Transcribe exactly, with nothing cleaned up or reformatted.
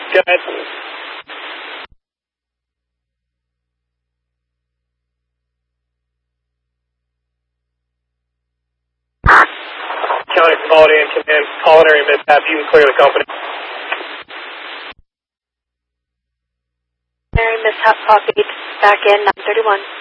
Go ahead. County quality and command, culinary mishap, you can clear the company. Culinary mishap copied, back in nine thirty-one.